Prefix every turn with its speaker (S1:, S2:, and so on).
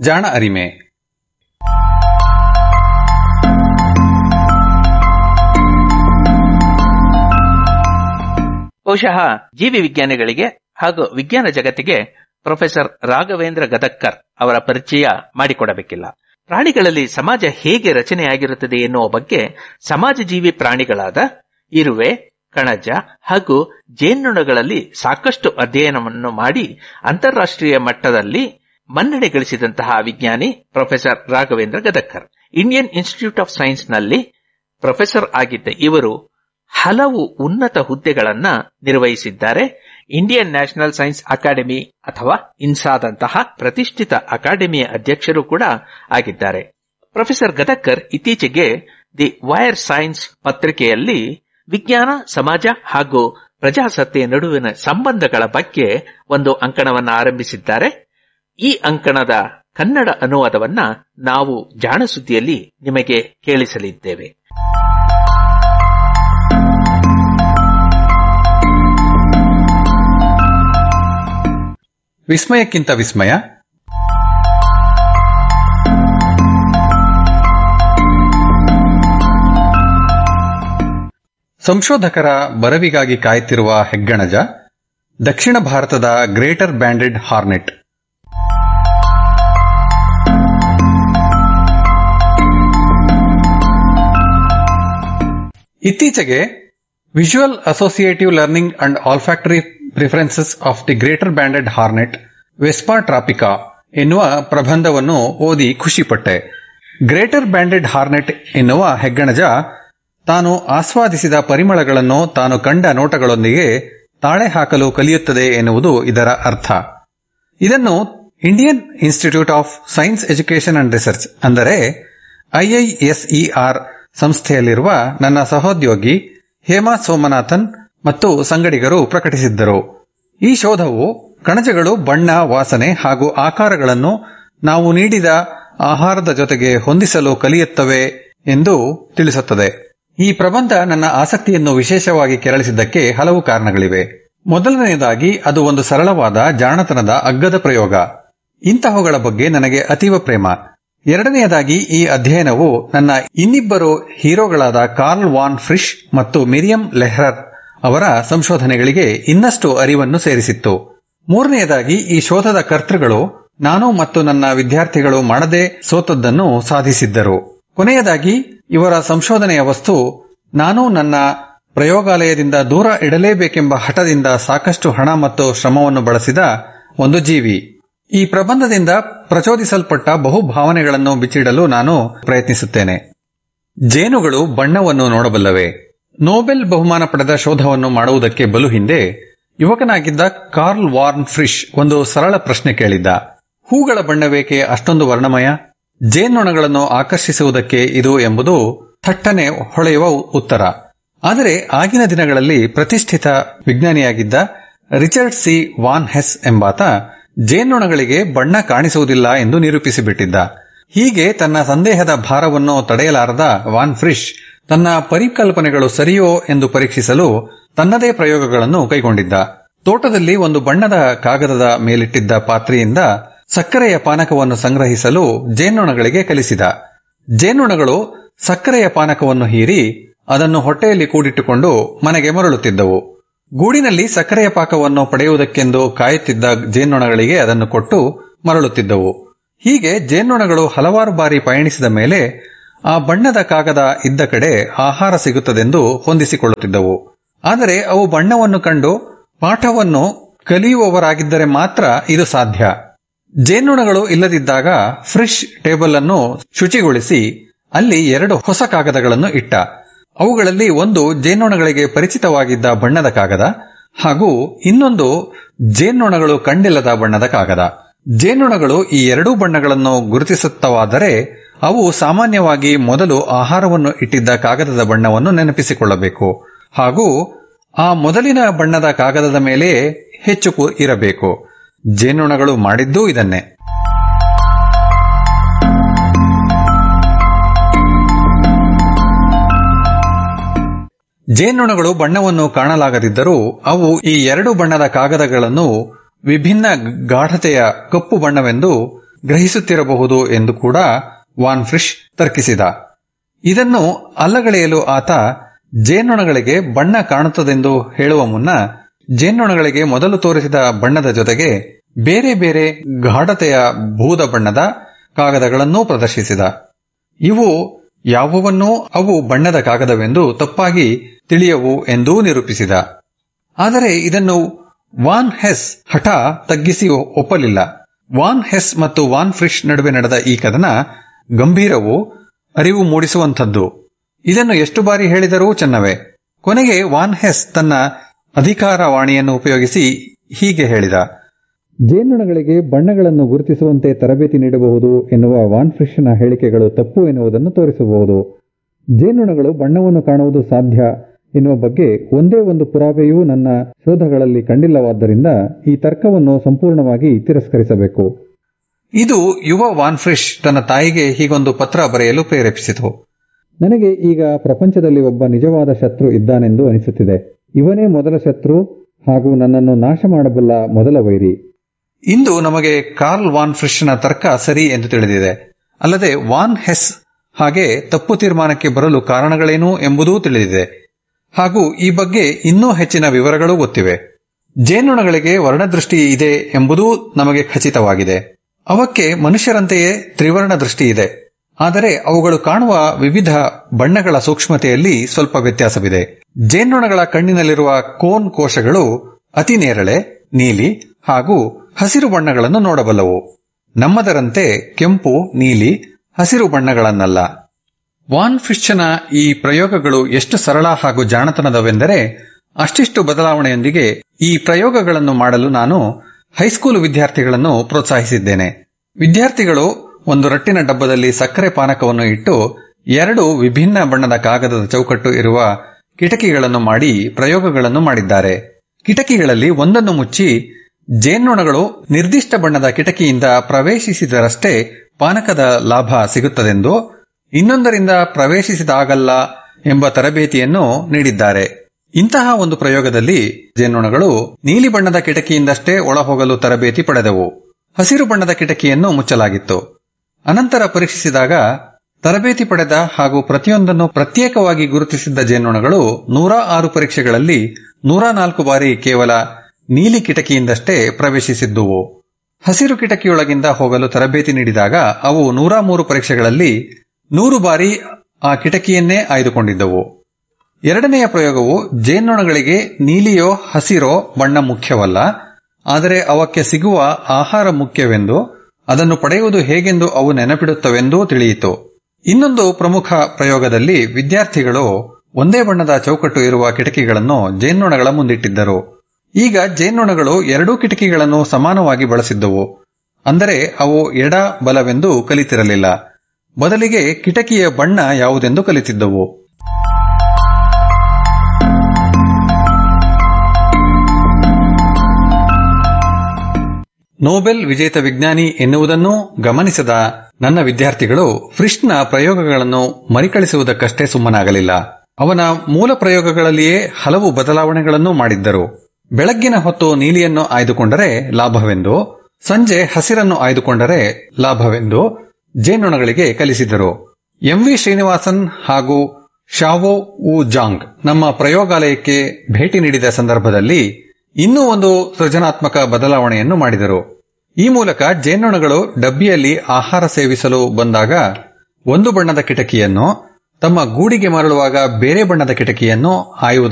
S1: ಜಾಣ ಅರಿಮೆ.
S2: ಬಹುಶಃ ಜೀವಿ ವಿಜ್ಞಾನಿಗಳಿಗೆ ಹಾಗೂ ವಿಜ್ಞಾನ ಜಗತ್ತಿಗೆ ಪ್ರೊಫೆಸರ್ ರಾಘವೇಂದ್ರ ಗದಕ್ಕರ್ ಅವರ ಪರಿಚಯ ಮಾಡಿಕೊಡಬೇಕಿಲ್ಲ. ಪ್ರಾಣಿಗಳಲ್ಲಿ ಸಮಾಜ ಹೇಗೆ ರಚನೆಯಾಗಿರುತ್ತದೆ ಎನ್ನುವ ಬಗ್ಗೆ ಸಮಾಜ ಜೀವಿ ಪ್ರಾಣಿಗಳಾದ ಇರುವೆ, ಕಣಜ ಹಾಗೂ ಜೇನುನೊಣಗಳಲ್ಲಿ ಸಾಕಷ್ಟು ಅಧ್ಯಯನವನ್ನು ಮಾಡಿ ಅಂತಾರಾಷ್ಟ್ರೀಯ ಮಟ್ಟದಲ್ಲಿ ಮನ್ನಣೆ ಗಳಿಸಿದಂತಹ ವಿಜ್ಞಾನಿ professor Raghavendra Gadagkar. Indian institute of science ನಲ್ಲಿ ಪ್ರೊಫೆಸರ್ ಆಗಿದ್ದ ಇವರು ಹಲವು ಉನ್ನತ ಹುದ್ದೆಗಳನ್ನ ನಿರ್ವಹಿಸಿದ್ದಾರೆ. ಇಂಡಿಯನ್ ನ್ಯಾಷನಲ್ ಸೈನ್ಸ್ ಅಕಾಡೆಮಿ ಅಥವಾ ಇನ್ಸಾದಂತಹ ಪ್ರತಿಷ್ಠಿತ ಅಕಾಡೆಮಿಯ ಅಧ್ಯಕ್ಷರು ಕೂಡ ಆಗಿದ್ದಾರೆ. ಪ್ರೊಫೆಸರ್ ಗದಕ್ಕರ್ ಇತ್ತೀಚೆಗೆ ದಿ ವೈರ್ ಸೈನ್ಸ್ ಪತ್ರಿಕೆಯಲ್ಲಿ ವಿಜ್ಞಾನ, ಸಮಾಜ ಹಾಗೂ ಪ್ರಜಾಸತ್ತೆಯ ನಡುವಿನ ಸಂಬಂಧಗಳ ಬಗ್ಗೆ ಒಂದು ಅಂಕಣವನ್ನು ಆರಂಭಿಸಿದ್ದಾರೆ. ಈ ಅಂಕಣದ ಕನ್ನಡ ಅನುವಾದವನ್ನ ನಾವು ಜಾಣ ಸುದ್ದಿಯಲ್ಲಿ ನಿಮಗೆ ಕೇಳಿಸಲಿದ್ದೇವೆ.
S1: ವಿಸ್ಮಯಕ್ಕಿಂತ ವಿಸ್ಮಯ. ಸಂಶೋಧಕರ ಬರವಿಗಾಗಿ ಕಾಯುತ್ತಿರುವ ಹೆಗ್ಗಣಜ, ದಕ್ಷಿಣ ಭಾರತದ ಗ್ರೇಟರ್ ಬ್ಯಾಂಡೆಡ್ ಹಾರ್ನೆಟ್. ಇತ್ತೀಚೆಗೆ visual associative learning and ಆಲ್ಫ್ಯಾಕ್ಟರಿ preferences of the greater banded hornet Vespa ಟ್ರಾಪಿಕಾ ಎನ್ನುವ ಪ್ರಬಂಧವನ್ನು ಓದಿ ಖುಷಿಪಟ್ಟೆ. ಗ್ರೇಟರ್ ಬ್ಯಾಂಡೆಡ್ ಹಾರ್ನೆಟ್ ಎನ್ನುವ ಹೆಗ್ಗಣಜ ತಾನು ಆಸ್ವಾದಿಸಿದ ಪರಿಮಳಗಳನ್ನು ತಾನು ಕಂಡ ನೋಟಗಳೊಂದಿಗೆ ತಾಳೆ ಹಾಕಲು ಕಲಿಯುತ್ತದೆ ಎನ್ನುವುದು ಇದರ ಅರ್ಥ. ಇದನ್ನು Indian institute of science education and research ಅಂದರೆ IISER ಸಂಸ್ಥೆಯಲ್ಲಿರುವ ನನ್ನ ಸಹೋದ್ಯೋಗಿ ಹೇಮಾ ಸೋಮನಾಥನ್ ಮತ್ತು ಸಂಗಡಿಗರು ಪ್ರಕಟಿಸಿದ್ದರು. ಈ ಶೋಧವು ಕಣಜಗಳು ಬಣ್ಣ, ವಾಸನೆ ಹಾಗೂ ಆಕಾರಗಳನ್ನು ನಾವು ನೀಡಿದ ಆಹಾರದ ಜೊತೆಗೆ ಹೊಂದಿಸಲು ಕಲಿಯುತ್ತವೆ ಎಂದು ತಿಳಿಸುತ್ತದೆ. ಈ ಪ್ರಬಂಧ ನನ್ನ ಆಸಕ್ತಿಯನ್ನು ವಿಶೇಷವಾಗಿ ಕೆರಳಿಸಿದ್ದಕ್ಕೆ ಹಲವು ಕಾರಣಗಳಿವೆ. ಮೊದಲನೆಯದಾಗಿ ಅದು ಒಂದು ಸರಳವಾದ ಜಾಣತನದ ಅಗ್ಗದ ಪ್ರಯೋಗ. ಇಂತಹವುಗಳ ಬಗ್ಗೆ ನನಗೆ ಅತೀವ ಪ್ರೇಮ. ಎರಡನೆಯದಾಗಿ ಈ ಅಧ್ಯಯನವು ನನ್ನ ಇನ್ನಿಬ್ಬರು ಹೀರೋಗಳಾದ ಕಾರ್ಲ್ ವಾನ್ ಫ್ರಿಶ್ ಮತ್ತು ಮಿರಿಯಂ ಲೆಹ್ರರ್ ಅವರ ಸಂಶೋಧನೆಗಳಿಗೆ ಇನ್ನಷ್ಟು ಅರಿವನ್ನು ಸೇರಿಸಿತ್ತು. ಮೂರನೆಯದಾಗಿ ಈ ಶೋಧದ ಕರ್ತೃಗಳು ನಾನು ಮತ್ತು ನನ್ನ ವಿದ್ಯಾರ್ಥಿಗಳು ಮಾಡದೆ ಸೋತದ್ದನ್ನು ಸಾಧಿಸಿದ್ದರು. ಕೊನೆಯದಾಗಿ ಇವರ ಸಂಶೋಧನೆಯ ವಸ್ತು ನಾನು ನನ್ನ ಪ್ರಯೋಗಾಲಯದಿಂದ ದೂರ ಇಡಲೇಬೇಕೆಂಬ ಹಠದಿಂದ ಸಾಕಷ್ಟು ಹಣ ಮತ್ತು ಶ್ರಮವನ್ನು ಬಳಸಿದ ಒಂದು ಜೀವಿ. ಈ ಪ್ರಬಂಧದಿಂದ ಪ್ರಚೋದಿಸಲ್ಪಟ್ಟ ಬಹು ಭಾವನೆಗಳನ್ನು ಬಿಚ್ಚಿಡಲು ನಾನು ಪ್ರಯತ್ನಿಸುತ್ತೇನೆ. ಜೇನುಗಳು ಬಣ್ಣವನ್ನು ನೋಡಬಲ್ಲವೇ? ನೊಬೆಲ್ ಬಹುಮಾನ ಪಡೆದ ಶೋಧವನ್ನು ಮಾಡುವುದಕ್ಕೆ ಬಲು ಹಿಂದೆ ಯುವಕನಾಗಿದ್ದ ಕಾರ್ಲ್ ವಾರ್ನ್ ಫ್ರಿಶ್ ಒಂದು ಸರಳ ಪ್ರಶ್ನೆ ಕೇಳಿದ್ದ. ಹೂಗಳ ಬಣ್ಣವೇಕೆ ಅಷ್ಟೊಂದು ವರ್ಣಮಯ? ಜೇನ್ನೊಣಗಳನ್ನು ಆಕರ್ಷಿಸುವುದಕ್ಕೆ ಇದು ಎಂಬುದು ಥಟ್ಟನೆ ಹೊಳೆಯುವ ಉತ್ತರ. ಆದರೆ ಆಗಿನ ದಿನಗಳಲ್ಲಿ ಪ್ರತಿಷ್ಠಿತ ವಿಜ್ಞಾನಿಯಾಗಿದ್ದ ರಿಚರ್ಡ್ ಸಿ ವಾನ್ ಹೆಸ್ ಎಂಬಾತ ಜೇನ್ನೊಣಗಳಿಗೆ ಬಣ್ಣ ಕಾಣಿಸುವುದಿಲ್ಲ ಎಂದು ನಿರೂಪಿಸಿಬಿಟ್ಟಿದ್ದ. ಹೀಗೆ ತನ್ನ ಸಂದೇಹದ ಭಾರವನ್ನು ತಡೆಯಲಾರದ ವಾನ್ ಫ್ರಿಶ್ ತನ್ನ ಪರಿಕಲ್ಪನೆಗಳು ಸರಿಯೋ ಎಂದು ಪರೀಕ್ಷಿಸಲು ತನ್ನದೇ ಪ್ರಯೋಗಗಳನ್ನು ಕೈಗೊಂಡಿದ್ದ. ತೋಟದಲ್ಲಿ ಒಂದು ಬಣ್ಣದ ಕಾಗದದ ಮೇಲಿಟ್ಟಿದ್ದ ಪಾತ್ರೆಯಿಂದ ಸಕ್ಕರೆಯ ಪಾನಕವನ್ನು ಸಂಗ್ರಹಿಸಲು ಜೇನ್ನೊಣಗಳಿಗೆ ಕಲಿಸಿದ. ಜೇನ್ನೊಣಗಳು ಸಕ್ಕರೆಯ ಪಾನಕವನ್ನು ಹೀರಿ ಅದನ್ನು ಹೊಟ್ಟೆಯಲ್ಲಿ ಕೂಡಿಟ್ಟುಕೊಂಡು ಮನೆಗೆ ಮರಳುತ್ತಿದ್ದವು. ಗೂಡಿನಲ್ಲಿ ಸಕ್ಕರೆಯ ಪಾಕವನ್ನು ಪಡೆಯುವುದಕ್ಕೆಂದು ಕಾಯುತ್ತಿದ್ದ ಜೇನ್ನೊಣಗಳಿಗೆ ಅದನ್ನು ಕೊಟ್ಟು ಮರಳುತ್ತಿದ್ದವು. ಹೀಗೆ ಜೇನ್ನೊಣಗಳು ಹಲವಾರು ಬಾರಿ ಪಯಣಿಸಿದ ಮೇಲೆ ಆ ಬಣ್ಣದ ಕಾಗದ ಇದ್ದ ಕಡೆ ಆಹಾರ ಸಿಗುತ್ತದೆಂದು ಹೊಂದಿಸಿಕೊಳ್ಳುತ್ತಿದ್ದವು. ಆದರೆ ಅವು ಬಣ್ಣವನ್ನು ಕಂಡು ಪಾಠವನ್ನು ಕಲಿಯುವವರಾಗಿದ್ದರೆ ಮಾತ್ರ ಇದು ಸಾಧ್ಯ. ಜೇನ್ನೊಣಗಳು ಇಲ್ಲದಿದ್ದಾಗ ಫ್ರಿಶ್ ಟೇಬಲ್ ಅನ್ನು ಶುಚಿಗೊಳಿಸಿ ಅಲ್ಲಿ 2 ಹೊಸ ಕಾಗದಗಳನ್ನು ಇಟ್ಟ. ಅವುಗಳಲ್ಲಿ ಒಂದು ಜೇನ್ನೊಣಗಳಿಗೆ ಪರಿಚಿತವಾಗಿದ್ದ ಬಣ್ಣದ ಕಾಗದ ಹಾಗೂ ಇನ್ನೊಂದು ಜೇನ್ನೊಣಗಳು ಕಂಡಿಲ್ಲದ ಬಣ್ಣದ ಕಾಗದ. ಜೇನ್ನೊಣಗಳು ಈ 2 ಬಣ್ಣಗಳನ್ನು ಗುರುತಿಸುತ್ತವಾದರೆ ಅವು ಸಾಮಾನ್ಯವಾಗಿ ಮೊದಲು ಆಹಾರವನ್ನು ಇಟ್ಟಿದ್ದ ಕಾಗದದ ಬಣ್ಣವನ್ನು ನೆನಪಿಸಿಕೊಳ್ಳಬೇಕು ಹಾಗೂ ಆ ಮೊದಲಿನ ಬಣ್ಣದ ಕಾಗದದ ಮೇಲೆ ಹೆಚ್ಚು ಇರಬೇಕು. ಜೇನ್ನೊಣಗಳು ಮಾಡಿದ್ದೂ ಇದನ್ನೇ. ಜೇನ್ನೊಣಗಳು ಬಣ್ಣವನ್ನು ಕಾಣಲಾಗದಿದ್ದರೂ ಅವು ಈ 2 ಬಣ್ಣದ ಕಾಗದಗಳನ್ನು ವಿಭಿನ್ನ ಗಾಢತೆಯ ಕಪ್ಪು ಬಣ್ಣವೆಂದು ಗ್ರಹಿಸುತ್ತಿರಬಹುದು ಎಂದು ಕೂಡ ವಾನ್ ಫ್ರಿಶ್ ತರ್ಕಿಸಿದ. ಇದನ್ನು ಅಲ್ಲಗಳೆಯಲು ಆತ ಜೇನ್ನೊಣಗಳಿಗೆ ಬಣ್ಣ ಕಾಣುತ್ತದೆಂದು ಹೇಳುವ ಮುನ್ನ ಜೇನ್ನೊಣಗಳಿಗೆ ಮೊದಲು ತೋರಿಸಿದ ಬಣ್ಣದ ಜೊತೆಗೆ ಬೇರೆ ಬೇರೆ ಗಾಢತೆಯ ಬೂದ ಬಣ್ಣದ ಕಾಗದಗಳನ್ನೂ ಪ್ರದರ್ಶಿಸಿದ. ಇವು ಯಾವುವನ್ನೂ ಅವು ಬಣ್ಣದ ಕಾಗದವೆಂದು ತಪ್ಪಾಗಿ ತಿಳಿಯವು ಎಂದೂ ನಿರೂಪಿಸಿದ. ಆದರೆ ಇದನ್ನು ವಾನ್ ಹೆಸ್ ಹಠ ತಗ್ಗಿಸಿ ಒಪ್ಪಲಿಲ್ಲ. ವಾನ್ ಹೆಸ್ ಮತ್ತು ವಾನ್ ಫ್ರಿಶ್ ನಡುವೆ ನಡೆದ ಈ ಕದನ ಗಂಭೀರವೂ ಅರಿವು ಮೂಡಿಸುವಂಥದ್ದು. ಇದನ್ನು ಎಷ್ಟು ಬಾರಿ ಹೇಳಿದರೂ ಚೆನ್ನವೇ. ಕೊನೆಗೆ ವಾನ್ ಹೆಸ್ ತನ್ನ ಅಧಿಕಾರವಾಣಿಯನ್ನು ಉಪಯೋಗಿಸಿ ಹೀಗೆ ಹೇಳಿದ: ಜೇನುನೊಣಗಳಿಗೆ ಬಣ್ಣಗಳನ್ನು ಗುರುತಿಸುವಂತೆ ತರಬೇತಿ ನೀಡಬಹುದು ಎನ್ನುವ ವಾನ್ ಫ್ರಿಶ್ನ ಹೇಳಿಕೆಗಳು ತಪ್ಪು ಎನ್ನುವುದನ್ನು ತೋರಿಸಬಹುದು. ಜೇನುನೊಣಗಳು ಬಣ್ಣವನ್ನು ಕಾಣುವುದು ಸಾಧ್ಯ ಎನ್ನುವ ಬಗ್ಗೆ ಒಂದೇ ಒಂದು ಪುರಾವೆಯೂ ನನ್ನ ಶೋಧಗಳಲ್ಲಿ ಕಂಡಿಲ್ಲವಾದ್ದರಿಂದ ಈ ತರ್ಕವನ್ನು ಸಂಪೂರ್ಣವಾಗಿ ತಿರಸ್ಕರಿಸಬೇಕು. ಇದು ಯುವ ವಾನ್ ಫ್ರಿಶ್ ತನ್ನ ತಾಯಿಗೆ ಹೀಗೊಂದು ಪತ್ರ ಬರೆಯಲು ಪ್ರೇರೇಪಿಸಿತು. ನನಗೆ ಈಗ ಪ್ರಪಂಚದಲ್ಲಿ ಒಬ್ಬ ನಿಜವಾದ ಶತ್ರು ಇದ್ದಾನೆಂದು ಅನಿಸುತ್ತಿದೆ. ಇವನೇ ಮೊದಲ ಶತ್ರು ಹಾಗೂ ನನ್ನನ್ನು ನಾಶ ಮಾಡಬಲ್ಲ ಮೊದಲ ವೈರಿ. ಇಂದು ನಮಗೆ ಕಾರ್ಲ್ ವಾನ್ ಫ್ರಿಶ್ನ ತರ್ಕ ಸರಿ ಎಂದು ತಿಳಿದಿದೆ. ಅಲ್ಲದೆ ವಾನ್ ಹೆಸ್ ಹಾಗೆ ತಪ್ಪು ತೀರ್ಮಾನಕ್ಕೆ ಬರಲು ಕಾರಣಗಳೇನು ಎಂಬುದೂ ತಿಳಿದಿದೆ. ಹಾಗೂ ಈ ಬಗ್ಗೆ ಇನ್ನೂ ಹೆಚ್ಚಿನ ವಿವರಗಳೂ ಗೊತ್ತಿವೆ. ಜೇನುನೊಣಗಳಿಗೆ ವರ್ಣದೃಷ್ಟಿ ಇದೆ ಎಂಬುದೂ ನಮಗೆ ಖಚಿತವಾಗಿದೆ. ಅವಕ್ಕೆ ಮನುಷ್ಯರಂತೆಯೇ ತ್ರಿವರ್ಣ ದೃಷ್ಟಿ ಇದೆ. ಆದರೆ ಅವುಗಳು ಕಾಣುವ ವಿವಿಧ ಬಣ್ಣಗಳ ಸೂಕ್ಷ್ಮತೆಯಲ್ಲಿ ಸ್ವಲ್ಪ ವ್ಯತ್ಯಾಸವಿದೆ. ಜೇನ್ನೊಣಗಳ ಕಣ್ಣಿನಲ್ಲಿರುವ ಕೋನ್ ಕೋಶಗಳು ಅತಿ ನೇರಳೆ, ನೀಲಿ ಹಾಗೂ ಹಸಿರು ಬಣ್ಣಗಳನ್ನು ನೋಡಬಲ್ಲವು. ನಮ್ಮದರಂತೆ ಕೆಂಪು, ನೀಲಿ, ಹಸಿರು ಬಣ್ಣಗಳನ್ನಲ್ಲ. ವಾನ್ ಫ್ರಿಶ್ನ ಈ ಪ್ರಯೋಗಗಳು ಎಷ್ಟು ಸರಳ ಹಾಗೂ ಜಾಣತನದವೆಂದರೆ ಅಷ್ಟಿಷ್ಟು ಬದಲಾವಣೆಯೊಂದಿಗೆ ಈ ಪ್ರಯೋಗಗಳನ್ನು ಮಾಡಲು ನಾನು ಹೈಸ್ಕೂಲು ವಿದ್ಯಾರ್ಥಿಗಳನ್ನು ಪ್ರೋತ್ಸಾಹಿಸಿದ್ದೇನೆ. ವಿದ್ಯಾರ್ಥಿಗಳು ಒಂದು ರಟ್ಟಿನ ಡಬ್ಬದಲ್ಲಿ ಸಕ್ಕರೆ ಪಾನಕವನ್ನು ಇಟ್ಟು 2 ವಿಭಿನ್ನ ಬಣ್ಣದ ಕಾಗದದ ಚೌಕಟ್ಟು ಇರುವ ಕಿಟಕಿಗಳನ್ನು ಮಾಡಿ ಪ್ರಯೋಗಗಳನ್ನು ಮಾಡಿದ್ದಾರೆ. ಕಿಟಕಿಗಳಲ್ಲಿ ಒಂದನ್ನು ಮುಚ್ಚಿ ಜೇನ್ನೊಣಗಳು ನಿರ್ದಿಷ್ಟ ಬಣ್ಣದ ಕಿಟಕಿಯಿಂದ ಪ್ರವೇಶಿಸಿದರಷ್ಟೇ ಪಾನಕದ ಲಾಭ ಸಿಗುತ್ತದೆಂದು, ಇನ್ನೊಂದರಿಂದ ಪ್ರವೇಶಿಸಿದಾಗಲ್ಲ ಎಂಬ ತರಬೇತಿಯನ್ನು ನೀಡಿದ್ದಾರೆ. ಇಂತಹ ಒಂದು ಪ್ರಯೋಗದಲ್ಲಿ ಜೇನ್ನೊಣಗಳು ನೀಲಿ ಬಣ್ಣದ ಕಿಟಕಿಯಿಂದಷ್ಟೇ ಒಳಹೋಗಲು ತರಬೇತಿ ಪಡೆದವು. ಹಸಿರು ಬಣ್ಣದ ಕಿಟಕಿಯನ್ನು ಮುಚ್ಚಲಾಗಿತ್ತು. ಅನಂತರ ಪರೀಕ್ಷಿಸಿದಾಗ ತರಬೇತಿ ಪಡೆದ ಹಾಗೂ ಪ್ರತಿಯೊಂದನ್ನು ಪ್ರತ್ಯೇಕವಾಗಿ ಗುರುತಿಸಿದ್ದ ಜೇನ್ನೊಣಗಳು 106 ಪರೀಕ್ಷೆಗಳಲ್ಲಿ 104 ಬಾರಿ ಕೇವಲ ನೀಲಿ ಕಿಟಕಿಯಿಂದಷ್ಟೇ ಪ್ರವೇಶಿಸಿದ್ದುವು. ಹಸಿರು ಕಿಟಕಿಯೊಳಗಿಂದ ಹೋಗಲು ತರಬೇತಿ ನೀಡಿದಾಗ ಅವು 103 ಪರೀಕ್ಷೆಗಳಲ್ಲಿ 100 ಬಾರಿ ಆ ಕಿಟಕಿಯನ್ನೇ ಆಯ್ದುಕೊಂಡಿದ್ದವು. ಎರಡನೆಯ ಪ್ರಯೋಗವು ಜೇನ್ನೊಣಗಳಿಗೆ ನೀಲಿಯೋ ಹಸಿರೋ ಬಣ್ಣ ಮುಖ್ಯವಲ್ಲ, ಆದರೆ ಅವಕ್ಕೆ ಸಿಗುವ ಆಹಾರ ಮುಖ್ಯವೆಂದು, ಅದನ್ನು ಪಡೆಯುವುದು ಹೇಗೆಂದು ಅವು ನೆನಪಿಡುತ್ತವೆಂದೂ ತಿಳಿಯಿತು. ಇನ್ನೊಂದು ಪ್ರಮುಖ ಪ್ರಯೋಗದಲ್ಲಿ ವಿದ್ಯಾರ್ಥಿಗಳು ಒಂದೇ ಬಣ್ಣದ ಚೌಕಟ್ಟು ಇರುವ ಕಿಟಕಿಗಳನ್ನು ಜೇನ್ನೊಣಗಳ ಮುಂದಿಟ್ಟಿದ್ದರು. ಈಗ ಜೇನ್ನೊಣಗಳು 2 ಕಿಟಕಿಗಳನ್ನು ಸಮಾನವಾಗಿ ಬಳಸಿದ್ದವು. ಅಂದರೆ ಅವು ಎಡ ಬಲವೆಂದು ಕಲಿತಿರಲಿಲ್ಲ. ಬದಲಿಗೆ ಕಿಟಕಿಯ ಬಣ್ಣ ಯಾವುದೆಂದು ಕಲಿತಿದ್ದವು. ನೊಬೆಲ್ ವಿಜೇತ ವಿಜ್ಞಾನಿ ಎನ್ನುವುದನ್ನೂ ಗಮನಿಸದ ನನ್ನ ವಿದ್ಯಾರ್ಥಿಗಳು ಫ್ರಿಶ್ನ ಪ್ರಯೋಗಗಳನ್ನು ಮರಿಕಳಿಸುವುದಕ್ಕಷ್ಟೇ ಸುಮ್ಮನಾಗಲಿಲ್ಲ. ಅವನ ಮೂಲ ಪ್ರಯೋಗಗಳಲ್ಲಿಯೇ ಹಲವು ಬದಲಾವಣೆಗಳನ್ನೂ ಮಾಡಿದ್ದರು. ಬೆಳಗ್ಗಿನ ಹೊತ್ತು ನೀಲಿಯನ್ನು ಆಯ್ದುಕೊಂಡರೆ ಲಾಭವೆಂದು, ಸಂಜೆ ಹಸಿರನ್ನು ಆಯ್ದುಕೊಂಡರೆ ಲಾಭವೆಂದು ಜೇನ್ನೊಣಗಳಿಗೆ ಕಲಿಸಿದರು. ಎಂವಿ ಶ್ರೀನಿವಾಸನ್ ಹಾಗೂ ಶಾವೋ ವು ಜಾಂಗ್ ನಮ್ಮ ಪ್ರಯೋಗಾಲಯಕ್ಕೆ ಭೇಟಿ ನೀಡಿದ ಸಂದರ್ಭದಲ್ಲಿ ಇನ್ನೂ ಒಂದು ಸೃಜನಾತ್ಮಕ ಬದಲಾವಣೆಯನ್ನು ಮಾಡಿದರು. ಈ ಮೂಲಕ ಜೇನ್ನೊಣಗಳು ಡಬ್ಬಿಯಲ್ಲಿ ಆಹಾರ ಸೇವಿಸಲು ಬಂದಾಗ ಒಂದು ಬಣ್ಣದ ಕಿಟಕಿಯನ್ನು, ತಮ್ಮ ಗೂಡಿಗೆ ಮರಳುವಾಗ ಬೇರೆ ಬಣ್ಣದ ಕಿಟಕಿಯನ್ನು ಆಯುವುದನ್ನು